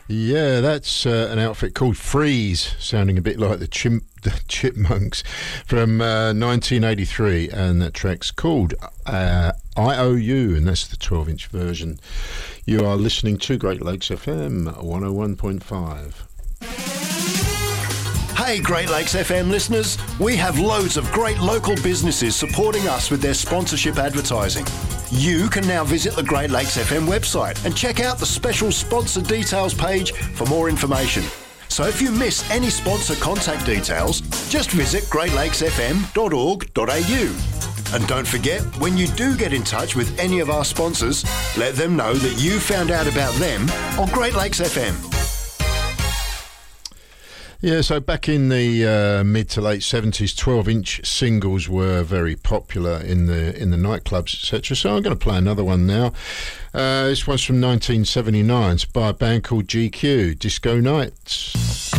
Yeah, that's an outfit called Freeze, sounding a bit like the Chipmunks from 1983, and that track's called IOU, and that's the 12-inch version. You are listening to Great Lakes FM 101.5. Hey Great Lakes FM listeners, we have loads of great local businesses supporting us with their sponsorship advertising. You can now visit the Great Lakes FM website and check out the special sponsor details page for more information. So if you miss any sponsor contact details, just visit greatlakesfm.org.au. And don't forget, when you do get in touch with any of our sponsors, let them know that you found out about them on Great Lakes FM. Yeah, so back in the mid to late 70s, 12-inch singles were very popular in the nightclubs, etc. So I'm going to play another one now. This one's from 1979. It's by a band called GQ, Disco Nights.